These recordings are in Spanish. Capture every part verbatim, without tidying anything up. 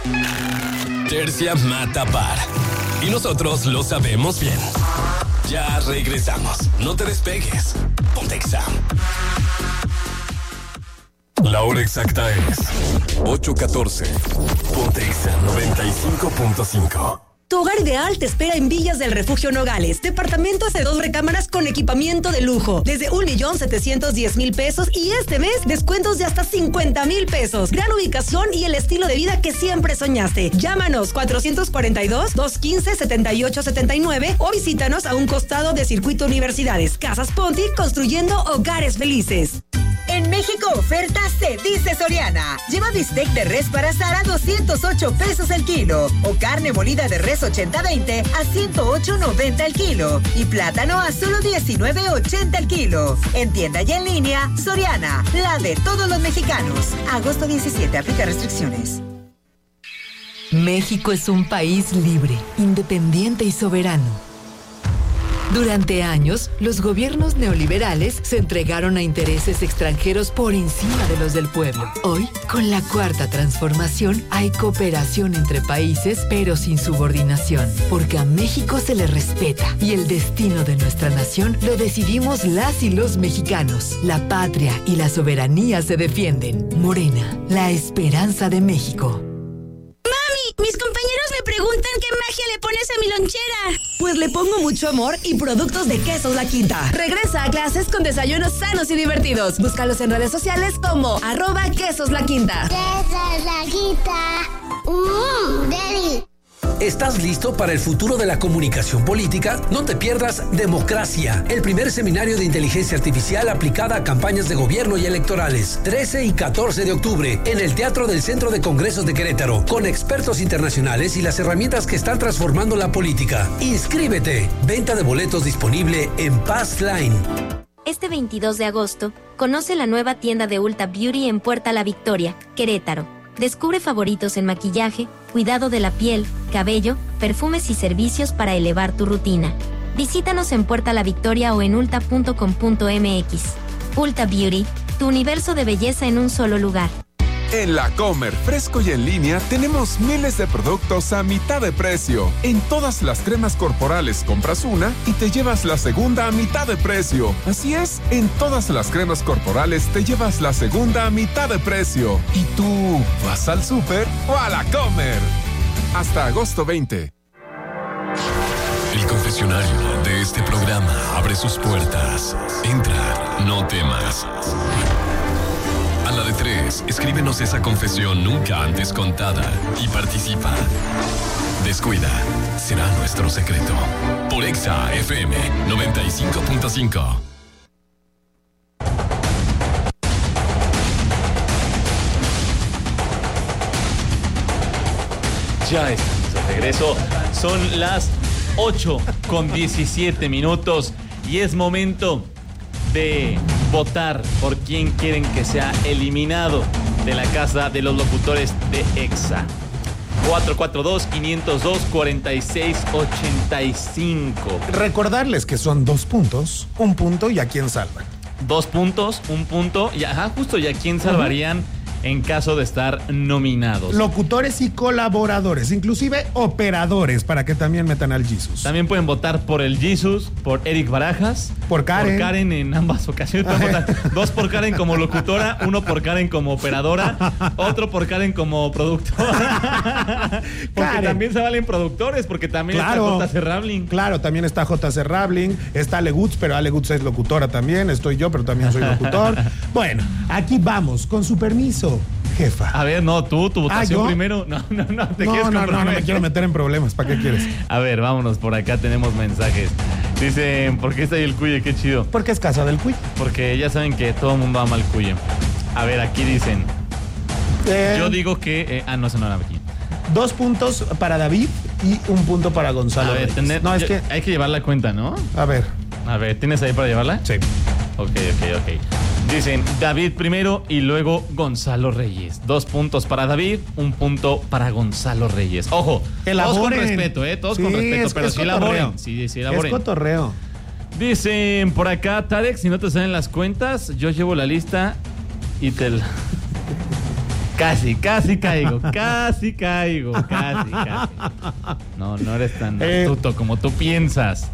Tercia mata par. Y nosotros lo sabemos bien. Ya regresamos. No te despegues. Ponte Exa. La hora exacta es ocho catorce. Ponte Exa noventa y cinco punto cinco. Tu hogar ideal te espera en Villas del Refugio Nogales. Departamentos de dos recámaras con equipamiento de lujo. Desde un millón setecientos diez mil pesos y este mes descuentos de hasta cincuenta mil pesos. Gran ubicación y el estilo de vida que siempre soñaste. Llámanos cuatrocientos cuarenta y dos, doscientos quince, setenta y ocho setenta y nueve o visítanos a un costado de Circuito Universidades. Casas Ponti, construyendo hogares felices. En México oferta se dice Soriana. Lleva bistec de res para asar a doscientos ocho pesos el kilo. O carne molida de res ochenta veinte a ciento ocho noventa el kilo. Y plátano a solo diecinueve ochenta el kilo. En tienda y en línea, Soriana, la de todos los mexicanos. Agosto diecisiete, aplica restricciones. México es un país libre, independiente y soberano. Durante años, los gobiernos neoliberales se entregaron a intereses extranjeros por encima de los del pueblo. Hoy, con la cuarta transformación, hay cooperación entre países, pero sin subordinación, porque a México se le respeta y el destino de nuestra nación lo decidimos las y los mexicanos. La patria y la soberanía se defienden. Morena, la esperanza de México. Mis compañeros me preguntan qué magia le pones a mi lonchera. Pues le pongo mucho amor y productos de Quesos La Quinta. Regresa a clases con desayunos sanos y divertidos. Búscalos en redes sociales como arroba Quesos La Quinta. Quesos La Quinta. Mmm, Daddy. ¿Estás listo para el futuro de la comunicación política? No te pierdas Democracia, el primer seminario de inteligencia artificial aplicada a campañas de gobierno y electorales. trece y catorce de octubre, en el Teatro del Centro de Congresos de Querétaro, con expertos internacionales y las herramientas que están transformando la política. ¡Inscríbete! Venta de boletos disponible en Passline. Este veintidós de agosto, conoce la nueva tienda de Ulta Beauty en Puerta La Victoria, Querétaro. Descubre favoritos en maquillaje, cuidado de la piel, cabello, perfumes y servicios para elevar tu rutina. Visítanos en Puerta La Victoria o en ulta punto com punto m x. Ulta Beauty, tu universo de belleza en un solo lugar. En La Comer, fresco y en línea, tenemos miles de productos a mitad de precio. En todas las cremas corporales compras una y te llevas la segunda a mitad de precio. Así es, en todas las cremas corporales te llevas la segunda a mitad de precio. ¿Y tú vas al súper o a La Comer? Hasta agosto veinte. El confesionario de este programa abre sus puertas. Entra, no temas. A la de tres, escríbenos esa confesión nunca antes contada y participa. Descuida, será nuestro secreto. Por Exa F M noventa y cinco punto cinco. Ya estamos de regreso. Son las ocho con diecisiete minutos y es momento de votar por quién quieren que sea eliminado de la casa de los locutores de Exa. cuatro cuatro dos, cinco cero dos, cuatro seis ocho cinco. Recordarles que son dos puntos, un punto y a quién salvan. Dos puntos, un punto y ajá, justo y a quién salvarían uh-huh. en caso de estar nominados. Locutores y colaboradores, inclusive operadores, para que también metan al Jesus. También pueden votar por el Jesus, por Eric Barajas, por Karen. Por Karen en ambas ocasiones. Pueden votar dos por Karen como locutora, uno por Karen como operadora, otro por Karen como productora. Porque Karen. También se valen productores, porque también claro, está J C Rabling. Claro, también está J C Rabling, está Ale Gutz, pero Ale Gutz es locutora también, estoy yo, pero también soy locutor. Bueno, aquí vamos, con su permiso. Jefa. A ver, no, tú, tu votación ¿Ah, primero. No, no, no, te no, quieres no, no, no me quiero meter en problemas. ¿Para qué quieres? A ver, vámonos, por acá tenemos mensajes. Dicen, ¿por qué está ahí el Cuye? Qué chido. Porque es casa del Cuye. Porque ya saben que todo el mundo ama al Cuye. A ver, aquí dicen. Eh, yo digo que. Eh, ah, no, se no era aquí. Dos puntos para David y un punto para Gonzalo. A ver, tener, no, es yo, que. Hay que llevar la cuenta, ¿no? A ver. A ver, ¿tienes ahí para llevarla? Sí. Ok, ok, ok. Dicen David primero y luego Gonzalo Reyes. Dos puntos para David, un punto paraGonzalo Reyes. Ojo, elaboren. Todos con respeto, ¿eh? Todos sí, con respeto, pero sí elaboren. Sí, sí, elaboren. Es cotorreo. Dicen por acá, Tarek, si no te salen las cuentas, yo llevo la lista y te la... Casi, casi caigo, casi caigo, casi, casi. No, no eres tan Eh. astuto como tú piensas.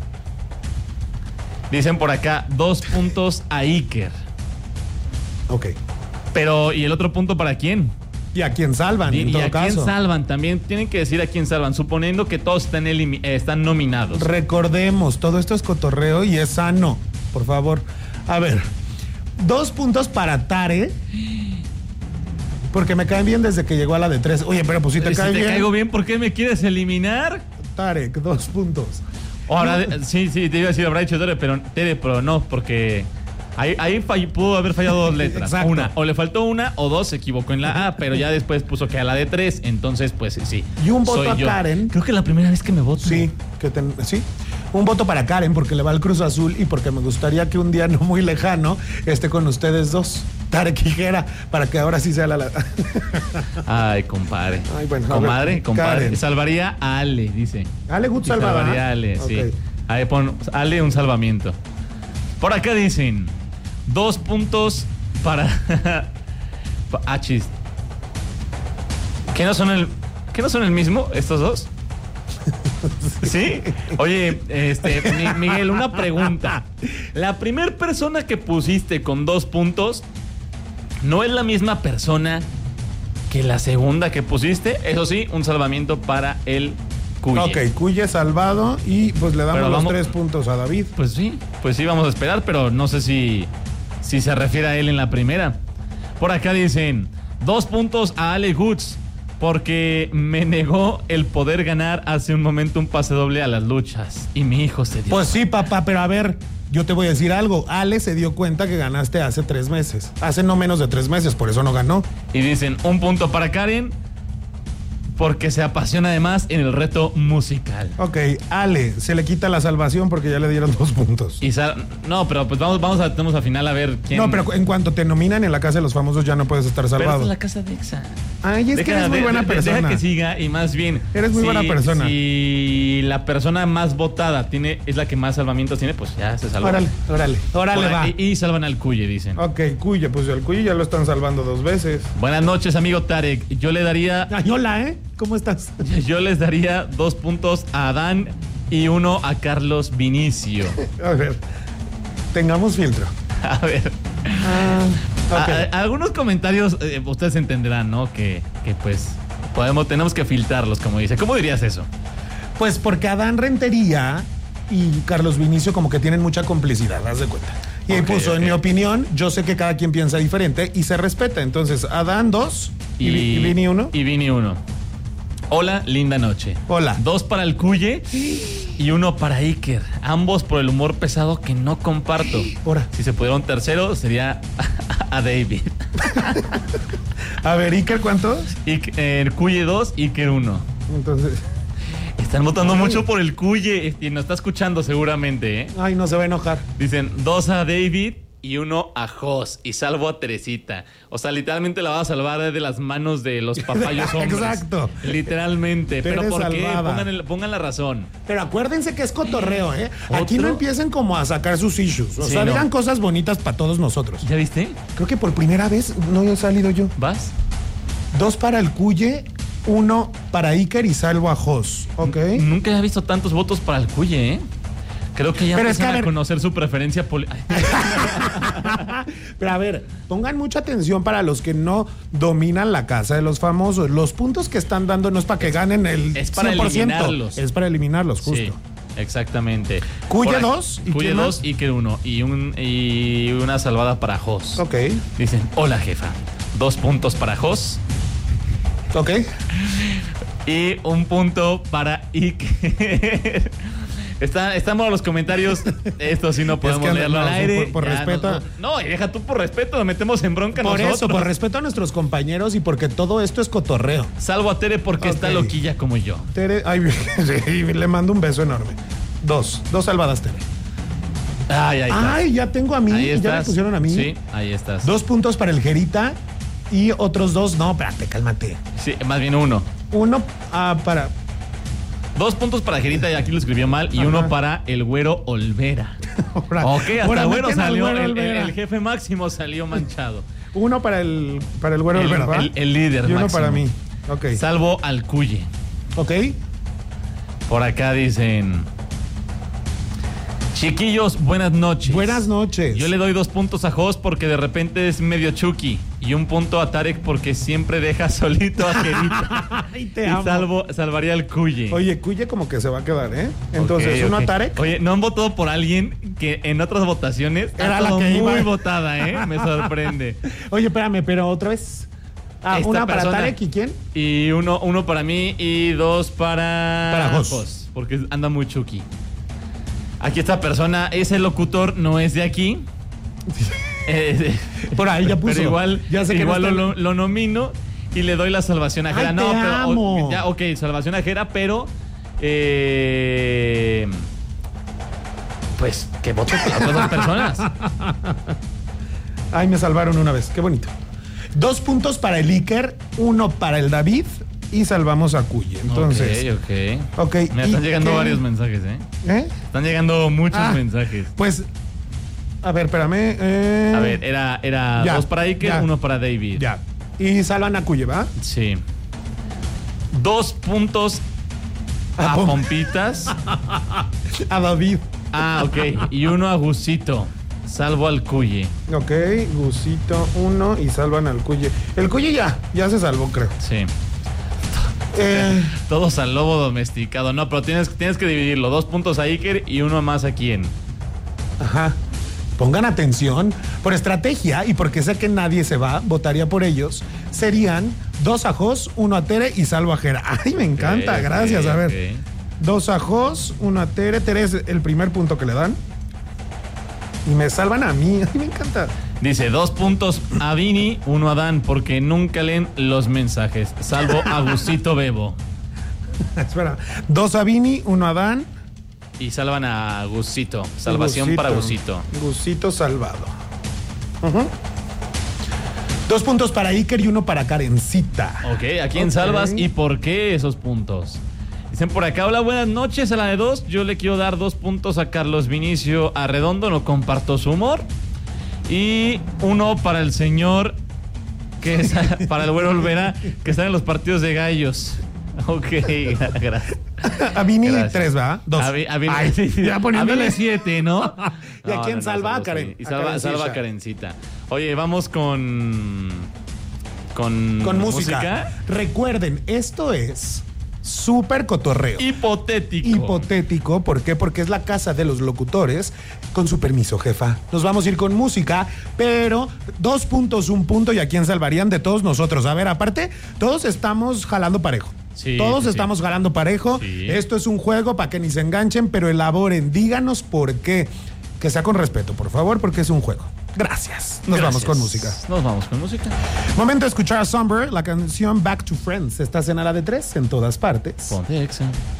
Dicen por acá, dos puntos a Iker. Ok. Pero, ¿y el otro punto para quién? ¿Y a quién salvan? Y, en y todo a quién caso. salvan, también tienen que decir a quién salvan, suponiendo que todos están, elimi- eh, están nominados. Recordemos, todo esto es cotorreo y es sano, por favor. A ver, dos puntos para Tare, porque me caen bien desde que llegó a la de tres. Oye, pero pues si te Si cae te bien. caigo bien, ¿por qué me quieres eliminar? Tarek, dos puntos. Ahora, de- sí, sí, te iba a decir, habrá dicho Tere, pero, Tere, pero no, porque ahí, ahí fall- pudo haber fallado dos letras. Exacto. Una, o le faltó una, o dos, se equivocó en la A, pero ya después puso que a la de tres, entonces, pues sí. Y un voto soy a yo. Karen. Creo que la primera vez que me voto. Sí, que ten- sí. Un voto para Karen porque le va al Cruz Azul y porque me gustaría que un día no muy lejano esté con ustedes dos. Tarek y Jera, para que ahora sí sea la... la- Ay, compadre. Ay, bueno, a Comadre, ver, compadre. Karen. Salvaría a Ale, dice. Ale Gut Sí, salvada. salvaría a Ale, sí. Ok. Ahí pon Ale un salvamiento. Por acá dicen, dos puntos para... pa- ah, chis. ¿Qué no son el... ¿Qué no son el mismo, estos dos? ¿Sí? Oye, este, Mi- Miguel, una pregunta. La primer persona que pusiste con dos puntos no es la misma persona que la segunda que pusiste. Eso sí, un salvamiento para el Cuye. Ok, Cuye salvado y pues le damos Pero los vamos- tres puntos a David. Pues sí, pues sí, vamos a esperar, pero no sé si, si se refiere a él en la primera. Por acá dicen, dos puntos a Ale Goods, porque me negó el poder ganar hace un momento un pase doble a las luchas. Y mi hijo se dio. Pues sí, papá, pero a ver, yo te voy a decir algo. Ale se dio cuenta que ganaste hace tres meses. Hace no menos de tres meses, por eso no ganó. Y dicen, un punto para Karen, porque se apasiona además en el reto musical. Ok, Ale, se le quita la salvación porque ya le dieron dos puntos. Y sal- no, pero pues vamos, vamos a, tenemos al final a ver quién. No, pero en cuanto te nominan en la Casa de los Famosos ya no puedes estar Pero esta salvado. es la casa de Exa. Ay, es que Deja- eres muy de- buena de- persona. Deja que siga y más bien. Eres muy buena persona. Si la persona más votada tiene, es la que más salvamientos tiene, pues ya se salva. Órale, órale, órale, Por va. ahí- Y, y salvan al Cuye, dicen. Ok, Cuye, pues el Cuye ya lo están salvando dos veces. Buenas noches, amigo Tarek. Yo le daría, Ay, hola, ¿eh? ¿Cómo estás? yo les daría dos puntos a Adán y uno a Carlos Vinicio. A ver, tengamos filtro. A ver. Ah, ok. A- a- algunos comentarios, eh, ustedes entenderán, ¿no? Que, que pues podemos, tenemos que filtrarlos, como dice. ¿Cómo dirías eso? Pues porque Adán Rentería y Carlos Vinicio como que tienen mucha complicidad, haz de cuenta. Y ahí Ok, puso, ok. en mi opinión, yo sé que cada quien piensa diferente y se respeta. Entonces, Adán dos y, Vi- y Vini uno. Y Vini uno. Hola, linda noche. Hola. Dos para el Cuye y uno para Iker. Ambos por el humor pesado que no comparto. Ahora. Si se pudiera un tercero, sería a David. A ver, Iker, ¿cuántos? Iker, eh, el Cuye dos, Iker uno. Entonces, Están votando Ay. mucho por el Cuye y nos está escuchando seguramente, ¿eh? ay, no se va a enojar. Dicen dos a David y uno a Jos y salvo a Teresita. O sea, literalmente la va a salvar de las manos de los papayos hombres. Exacto. Literalmente. Pero Pero es ¿por qué? salvada. Pongan, el- pongan la razón. Pero acuérdense que es cotorreo, ¿eh? Aquí ¿Otro? no empiecen como a sacar sus issues. O Sí, sea, no. digan cosas bonitas para todos nosotros. ¿Ya viste? Creo que por primera vez no he salido yo. ¿Vas? Dos para el Cuye, uno para Iker y salvo a Jos. ¿Ok? Nunca había visto tantos votos para el Cuye, ¿eh? Creo que ya Pero es que, empiezan a a, ver- conocer su preferencia política. Pero a ver, pongan mucha atención para los que no dominan la Casa de los Famosos. Los puntos que están dando no es para que ganen el es para cien por ciento. eliminarlos. Es para eliminarlos, justo. Sí, exactamente. Cuye Por ahí- dos, ¿y Cuye quién dos, más? Iker uno. Y, un, y una salvada para Jos. Ok, Dicen, hola jefa. Dos puntos para Jos. ok. Y un punto para Iker. Está, estamos en los comentarios. Esto sí no podemos que, leerlo no, al sí, aire. por- por Ya, respeto. No, no, y deja tú por respeto, nos metemos en bronca Por nosotros. eso, por respeto a nuestros compañeros y porque todo esto es cotorreo. Salvo a Tere porque Ok. está loquilla como yo. Tere, ay, sí, le mando un beso enorme. Dos, dos salvadas, Tere. Ay, ahí está. Ay, ya tengo a mí, Ahí ya estás. me pusieron a mí. Sí, ahí estás. Dos puntos para el Jerita y otros dos, no, espérate, cálmate. Sí, más bien uno. Uno ah, para... Dos puntos para Jerita, y aquí lo escribió mal, y Ajá. uno para el güero Olvera. Ahora- Ok, hasta ahora güero meten al salió, Güero el, el- Olvera. el jefe máximo salió manchado. Uno para el, para el güero el, Olvera, ¿va? el, el líder, y uno máximo. para mí. Ok. Salvo al Cuye. Ok. Por acá dicen... Chiquillos, buenas noches. Buenas noches. Yo le doy dos puntos a Jos porque de repente es medio Chucky. Y un punto a Tarek porque siempre deja solito a Jerita. Ay, te y amo. salvo, salvaría al Cuye. Oye, Cuye como que se va a quedar, ¿eh? Entonces, Ok, uno ok. a Tarek. Oye, no han votado por alguien que en otras votaciones Era ha la estado que muy iba. votada, ¿eh? Me sorprende. Oye, espérame, pero otra vez. Ah, Esta una para persona- Tarek y quién? Y uno, uno para mí y dos para... Para Jos. Porque anda muy Chucky. Aquí esta persona, ese locutor no es de aquí. Eh, Por ahí ya puso. Pero igual, Ya sé que igual no está- lo, lo nomino y le doy la salvación a Ay, Jera. te No, pero amo. o- ya, ok, salvación a Jera, pero eh, pues que vote por las otras dos personas. Ay, me salvaron una vez. Qué bonito. Dos puntos para el Iker, uno para el David y salvamos a Cuye. Entonces, Ok, ok. ok. Me están ¿y llegando qué? varios mensajes, ¿eh? ¿Eh? Están llegando muchos Ah. mensajes. Pues, a ver, espérame. eh, A ver, era, era ya, dos para Iker, ya. uno para David. Ya. Y salvan a Cuye, ¿va? Sí. Dos puntos A a Pom- Pompitas. A David. Ah, ok. Y uno a Gusito. Salvo al Cuye. Ok, Gusito uno y salvan al Cuye. El Cuye ya, ya se salvó, creo. Sí. Eh, Todos al lobo domesticado. No, pero tienes, tienes que dividirlo. Dos puntos a Iker y uno más a quién. ajá. Pongan atención. Por estrategia y porque sé que nadie se va, votaría por ellos. Serían dos a Jos, uno a Tere y salvo a Jera. Ay, me encanta, Ok, gracias. A ver. ok. Dos a Jos, uno a Tere. Tere es el primer punto que le dan. Y me salvan a mí. Ay, me encanta. Dice dos puntos a Vini, uno a Dan, porque nunca leen los mensajes. Salvo a Gusito Bebo. Espera. Dos a Vini, uno a Dan. Y salvan a Gusito. Salvación Gusito. para Gusito. Gusito salvado. Ujú. Dos puntos para Iker y uno para Karencita. Ok, ¿a quién Ok. salvas y por qué esos puntos? Dicen por acá, hola, buenas noches a la de dos. Yo le quiero dar dos puntos a Carlos Vinicio Arredondo, no comparto su humor. Y uno para el señor, que es para el güero Olvera, que está en los partidos de gallos. Ok, gracias. A Vini Gracias. tres, ¿va? Dos. A, Vi- a Vini, Ay, sí, sí. ya A poniéndole Vini siete, ¿no? ¿Y a quién salva? salvo, A Karen- sí. Y a salva, Karencita. salva a Karencita. Oye, vamos con... Con, Con música. Recuerden, esto es súper cotorreo. Hipotético. Hipotético. ¿Por qué? Porque es la casa de los locutores. Con su permiso, jefa. Nos vamos a ir con música, pero dos puntos, un punto. ¿Y a quién salvarían de todos nosotros? A ver, aparte, todos estamos jalando parejo. Sí, todos sí, estamos sí. jalando parejo. Sí. Esto es un juego para que ni se enganchen, pero elaboren. Díganos por qué. Que sea con respeto, por favor, porque es un juego. Gracias. Nos Gracias. vamos con música. Nos vamos con música. Momento de escuchar a Somber, la canción Back to Friends. Estás en a la de tres en todas partes. Ponte Exa.